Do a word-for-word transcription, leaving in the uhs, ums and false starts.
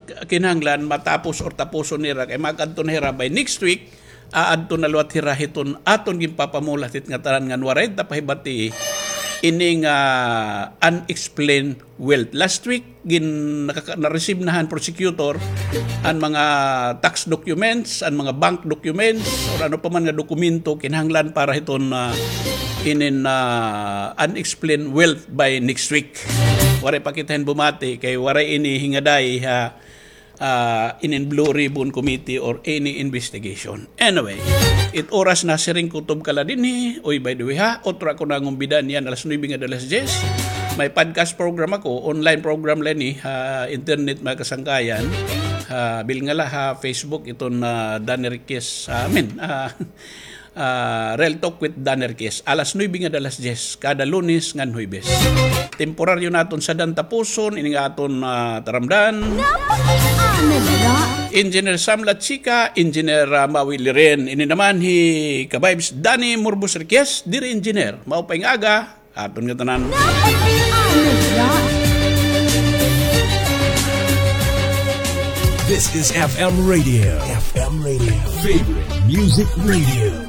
kinahanglan matapos or tapuson nira kay magadto na hira by next week aadto na luwat hirahiton aton ginpapamulat it nga tanan nga waray ta pahibati ining uh, unexplained wealth. Last week gin na-receive nahan prosecutor ang mga tax documents, ang mga bank documents or ano pa man nga dokumento kinahanglan para hiton uh, inin uh, unexplained wealth by next week. Waray pa kitahin bumati kay waray ini hingaday ha uh, inin Blue Ribbon Committee or any investigation. Anyway, it oras na siring kutob kala dinhi. Oy, by the way ha, otra ko na ngumbidan yan alas nine nga alas ten. May podcast program ako, online program lang ni, uh, internet mga kasangkayan. Uh, bil nga la ha, Facebook iton na uh, Danerkes, uh, I mean, uh, uh, Real Talk with Danerkes. Alas nine nga alas ten, kada Lunes ngan Huwebes. Temporaryo naton sa dantapuson, ini nga aton uh, taramdan. Engineer Sam Latsika, Engineer uh, Mawi Liren. Ini naman hi Kabibes Dani Murbus Riquez, diri engineer. Mao pa aga, aton nga tanan. This is F M Radio. F M Radio. Favorite Music Radio.